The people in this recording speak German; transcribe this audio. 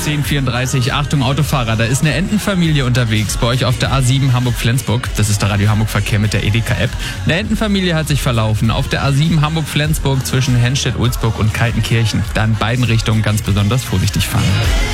10:34. Achtung Autofahrer, da ist eine Entenfamilie unterwegs bei euch auf der A7 Hamburg-Flensburg. Das ist der Radio Hamburg Verkehr mit der Edeka-App. Eine Entenfamilie hat sich verlaufen auf der A7 Hamburg-Flensburg zwischen Henstedt-Ulzburg und Kaltenkirchen. Da in beiden Richtungen ganz besonders vorsichtig fahren.